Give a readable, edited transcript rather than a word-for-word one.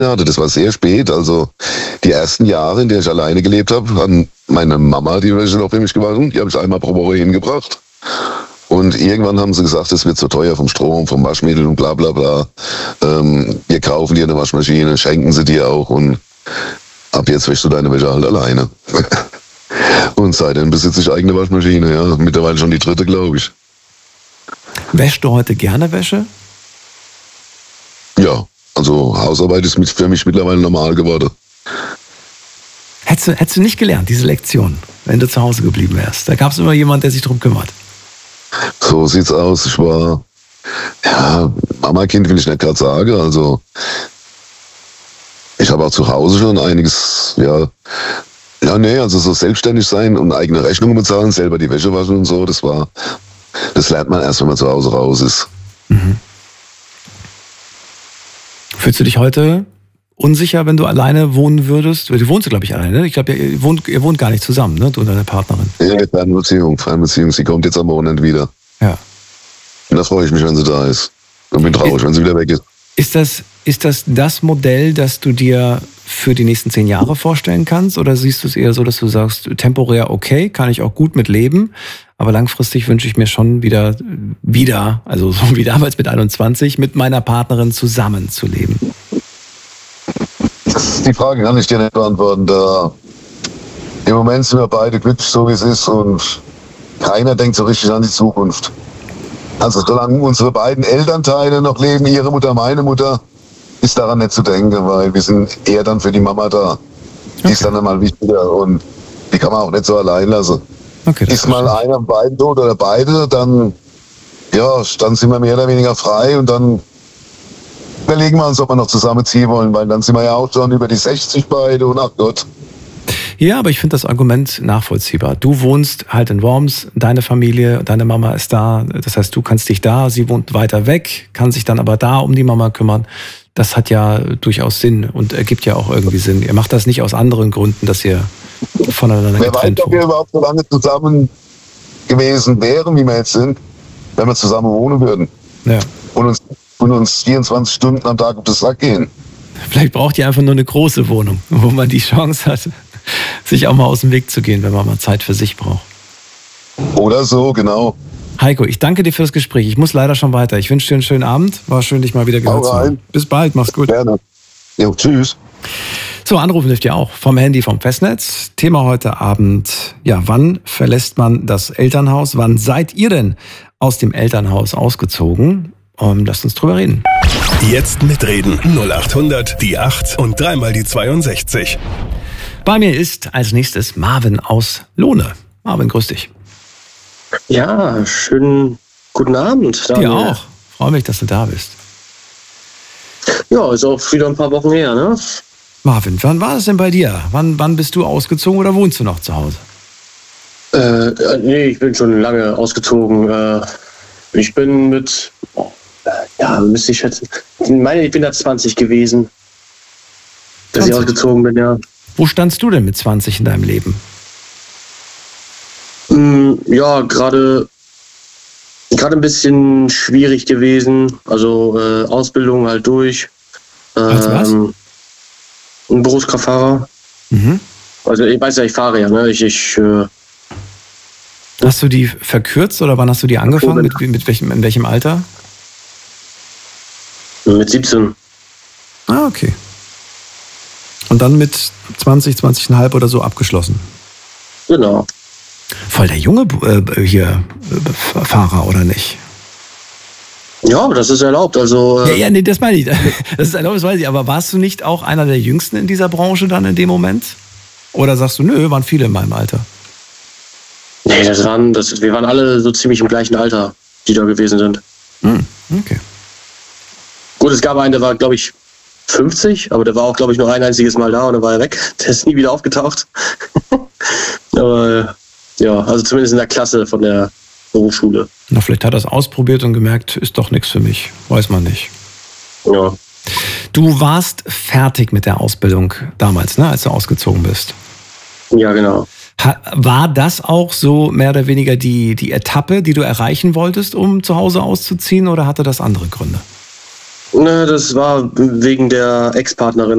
hatte. Das war sehr spät. Also die ersten Jahre, in denen ich alleine gelebt habe, hat meine Mama die Wäsche noch für mich gewaschen. Die habe ich einmal pro Woche hingebracht. Und irgendwann haben sie gesagt, es wird so teuer vom Strom, vom Waschmittel und bla bla bla. Wir kaufen dir eine Waschmaschine, schenken sie dir auch und ab jetzt wäschst du deine Wäsche halt alleine. Und seitdem besitze ich eigene Waschmaschine, ja. Mittlerweile schon die 3., glaube ich. Wäschst du heute gerne Wäsche? Ja, also Hausarbeit ist für mich mittlerweile normal geworden. Hättest du nicht gelernt, diese Lektion, wenn du zu Hause geblieben wärst? Da gab es immer jemanden, der sich drum kümmert. So sieht's aus. Ich war, Mama-Kind will ich nicht gerade sagen. Also ich habe auch zu Hause schon einiges, also so selbstständig sein und eigene Rechnungen bezahlen, selber die Wäsche waschen und so, das lernt man erst, wenn man zu Hause raus ist. Mhm. Fühlst du dich heute unsicher, wenn du alleine wohnen würdest? Du wohnst, glaube ich, alleine. Ich glaube, ihr wohnt gar nicht zusammen, ne? Du und deine Partnerin. Ja, Fernbeziehung. Sie kommt jetzt am Wochenende wieder. Ja. Und da freue ich mich, wenn sie da ist. Und bin traurig, wenn sie wieder weg ist. Ist das Modell, das du dir für die nächsten 10 Jahre vorstellen kannst? Oder siehst du es eher so, dass du sagst, temporär okay, kann ich auch gut mit leben, aber langfristig wünsche ich mir schon wieder, also so wie damals mit 21, mit meiner Partnerin zusammenzuleben? Die Frage kann ich dir nicht beantworten. Im Moment sind wir beide glücklich, so wie es ist, und keiner denkt so richtig an die Zukunft. Also solange unsere beiden Elternteile noch leben, ihre Mutter, meine Mutter, ist daran nicht zu denken, weil wir sind eher dann für die Mama da. Die ist dann einmal wichtiger und die kann man auch nicht so allein lassen. Okay, ist mal einer von beiden tot oder beide, dann sind wir mehr oder weniger frei und dann überlegen wir uns, ob wir noch zusammenziehen wollen, weil dann sind wir ja auch schon über die 60 beide und ach Gott. Ja, aber ich finde das Argument nachvollziehbar. Du wohnst halt in Worms, deine Familie, deine Mama ist da, das heißt, du kannst dich da, sie wohnt weiter weg, kann sich dann aber da um die Mama kümmern. Das hat ja durchaus Sinn und ergibt ja auch irgendwie Sinn. Ihr macht das nicht aus anderen Gründen, dass ihr voneinander getrennt wohnt. Wer weiß, ob wir überhaupt so lange zusammen gewesen wären, wie wir jetzt sind, wenn wir zusammen wohnen würden. Ja. Und uns 24 Stunden am Tag auf den Sack gehen. Vielleicht braucht ihr einfach nur eine große Wohnung, wo man die Chance hat, sich auch mal aus dem Weg zu gehen, wenn man mal Zeit für sich braucht. Oder so, genau. Heiko, ich danke dir fürs Gespräch. Ich muss leider schon weiter. Ich wünsche dir einen schönen Abend. War schön, dich mal wieder gehört zu haben. Bis bald, mach's gut. Gerne. Jo, tschüss. So, anrufen dürft ihr auch vom Handy, vom Festnetz. Thema heute Abend, wann verlässt man das Elternhaus? Wann seid ihr denn aus dem Elternhaus ausgezogen? Lasst uns drüber reden. Jetzt mitreden. 0800 die 8 und dreimal die 62. Bei mir ist als nächstes Marvin aus Lohne. Marvin, grüß dich. Ja, schönen guten Abend. Daniel. Dir auch. Freue mich, dass du da bist. Ja, ist auch wieder ein paar Wochen her, ne? Marvin, wann war das denn bei dir? Wann bist du ausgezogen oder wohnst du noch zu Hause? Nee, ich bin schon lange ausgezogen. Ich bin müsste ich schätzen. Ich bin da 20 gewesen, dass ich ausgezogen bin, ja. Wo standst du denn mit 20 in deinem Leben? Ja, gerade ein bisschen schwierig gewesen. Also Ausbildung halt durch. Als was? Ein Berufskraftfahrer. Mhm. Also ich weiß ja, ich fahre ja, ne? Hast du die verkürzt oder wann hast du die angefangen? In welchem Alter? Mit 17. Ah, okay. Und dann mit 20,5 oder so abgeschlossen? Genau. Voll der junge Fahrer, oder nicht? Ja, das ist erlaubt. Also, nee, das meine ich. Das ist erlaubt, das weiß ich. Aber warst du nicht auch einer der Jüngsten in dieser Branche dann in dem Moment? Oder sagst du, nö, waren viele in meinem Alter? Nee, wir waren alle so ziemlich im gleichen Alter, die da gewesen sind. Okay. Gut, es gab einen, der war, glaube ich, 50, aber der war auch, glaube ich, nur ein einziges Mal da und dann war er weg. Der ist nie wieder aufgetaucht. Aber ja, also zumindest in der Klasse von der Berufsschule. Na, vielleicht hat er es ausprobiert und gemerkt, ist doch nichts für mich. Weiß man nicht. Ja. Du warst fertig mit der Ausbildung damals, ne, als du ausgezogen bist. Ja, genau. War das auch so mehr oder weniger die Etappe, die du erreichen wolltest, um zu Hause auszuziehen, oder hatte das andere Gründe? Ne, das war wegen der Ex-Partnerin.